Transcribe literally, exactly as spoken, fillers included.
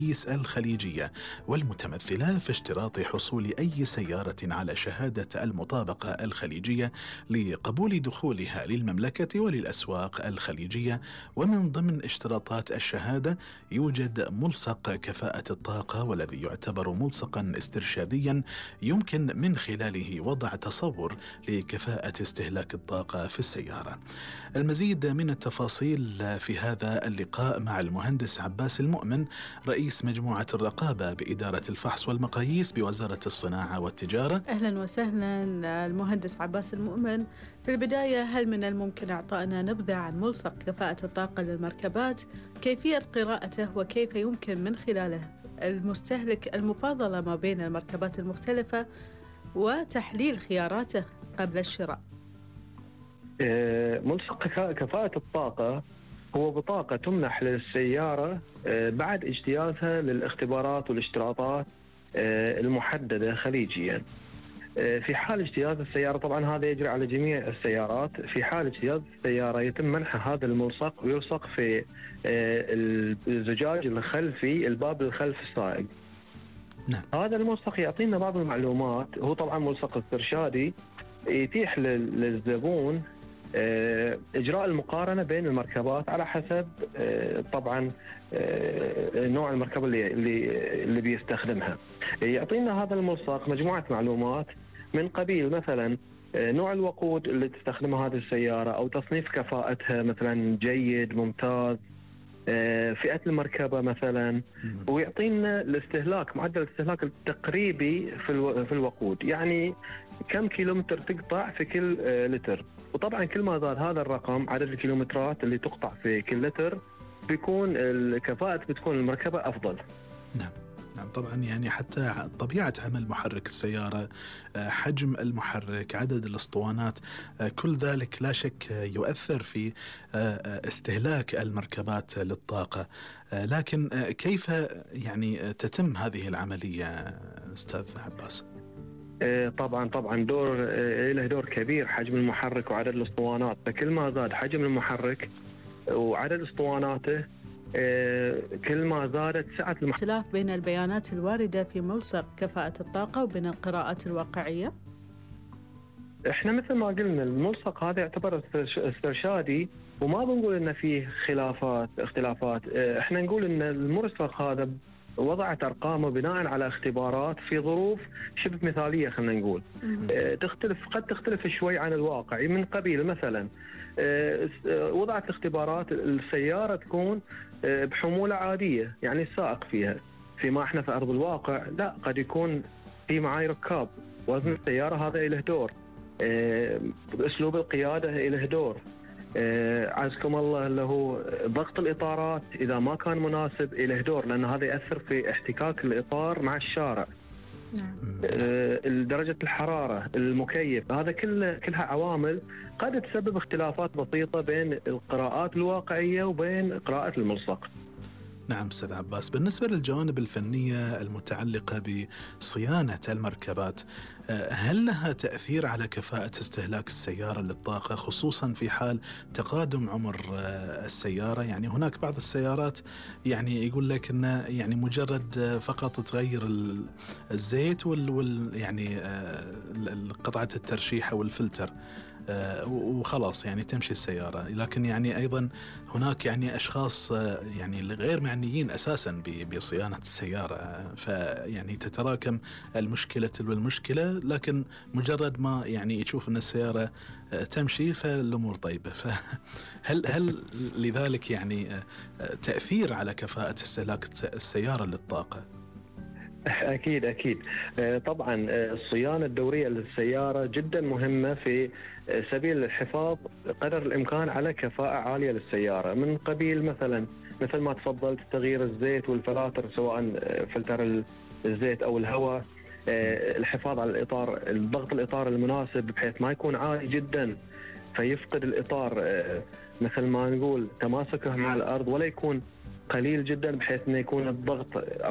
الخليجية والمتمثلة في اشتراط حصول أي سيارة على شهادة المطابقة الخليجية لقبول دخولها للمملكة وللأسواق الخليجية. ومن ضمن اشتراطات الشهادة يوجد ملصق كفاءة الطاقة، والذي يعتبر ملصقا استرشاديا يمكن من خلاله وضع تصور لكفاءة استهلاك الطاقة في السيارة. المزيد من التفاصيل في هذا اللقاء مع المهندس عباس المؤمن، رئيس مجموعة الرقابة بإدارة الفحص والمقاييس بوزارة الصناعة والتجارة. أهلا وسهلا المهندس عباس المؤمن. في البداية، هل من الممكن إعطائنا نبذة عن ملصق كفاءة الطاقة للمركبات، كيفية قراءته، وكيف يمكن من خلاله المستهلك المفاضلة ما بين المركبات المختلفة وتحليل خياراته قبل الشراء؟ ملصق كفاءة الطاقة هو بطاقة تمنح للسيارة بعد اجتيازها للاختبارات والاشتراطات المحددة خليجيا. في حال اجتياز السيارة، طبعا هذا يجري على جميع السيارات، في حال اجتياز السيارة يتم منح هذا الملصق ويلصق في الزجاج الخلفي، الباب الخلف السائق. نعم. هذا الملصق يعطينا بعض المعلومات، هو طبعا ملصق استرشادي يتيح للزبون إجراء المقارنة بين المركبات على حسب طبعا نوع المركبة اللي اللي بيستخدمها. يعطينا هذا الملصق مجموعة معلومات من قبيل مثلا نوع الوقود اللي تستخدمها هذه السيارة، أو تصنيف كفاءتها مثلا جيد، ممتاز، فئة المركبة مثلا، ويعطينا الاستهلاك، معدل الاستهلاك التقريبي في في الوقود، يعني كم كيلومتر تقطع في كل لتر. وطبعا كل ما زاد هذا الرقم عدد الكيلومترات اللي تقطع في كل لتر، بيكون الكفاءة بتكون المركبة أفضل. نعم. نعم طبعا، يعني حتى طبيعة عمل محرك السيارة، حجم المحرك، عدد الأسطوانات، كل ذلك لا شك يؤثر في استهلاك المركبات للطاقة. لكن كيف يعني تتم هذه العملية أستاذ عباس؟ طبعا طبعا دور له دور كبير حجم المحرك وعدد الأسطوانات. فكل ما زاد حجم المحرك وعدد أسطواناته، كل ما زادت سعة المحرك. اختلاف بين البيانات الواردة في ملصق كفاءة الطاقة وبين القراءات الواقعية؟ احنا مثل ما قلنا الملصق هذا يعتبر استرشادي، وما بنقول انه فيه خلافات اختلافات. احنا نقول ان الملصق هذا وضعت أرقامه بناء على اختبارات في ظروف شبه مثالية، خلينا نقول. اه تختلف قد تختلف شوي عن الواقع، من قبيل مثلا اه وضعت الاختبارات السيارة تكون اه بحمولة عادية، يعني السائق فيها، فيما احنا في أرض الواقع لا، قد يكون في معاي ركاب، وزن السيارة هذا له دور، اه أسلوب القيادة له دور، آه عزكم الله اللي هو ضغط الإطارات إذا ما كان مناسب له دور، لأن هذا يأثر في احتكاك الإطار مع الشارع. نعم. آه درجة الحرارة، المكيف، هذا كله كلها عوامل قد تسبب اختلافات بسيطة بين القراءات الواقعية وبين قراءة الملصق. نعم أستاذ عباس، بالنسبة للجوانب الفنية المتعلقة بصيانة المركبات، هل لها تأثير على كفاءة استهلاك السيارة للطاقة، خصوصا في حال تقادم عمر السيارة؟ يعني هناك بعض السيارات يعني يقول لك إنه يعني مجرد فقط تغير الزيت وال, وال يعني قطعة الترشيح أو الفلتر وخلاص يعني تمشي السيارة. لكن يعني أيضا هناك يعني أشخاص يعني غير معنيين أساسا بصيانة السيارة، فيعني تتراكم المشكلة تلو المشكلة، لكن مجرد ما يعني يشوف أن السيارة تمشي فالأمور طيبة. فهل هل لذلك يعني تأثير على كفاءة استهلاك السيارة للطاقة؟ أكيد أكيد طبعا الصيانة الدورية للسيارة جدا مهمة في سبيل الحفاظ قدر الإمكان على كفاءة عالية للسيارة، من قبيل مثلا مثل ما تفضلت تغيير الزيت والفلاتر، سواء فلتر الزيت أو الهواء، الحفاظ على الإطار، الضغط الإطار المناسب بحيث ما يكون عالي جدا فيفقد الإطار مثل ما نقول تماسكه مع الأرض، ولا يكون قليل جدا بحيث أن يكون الضغط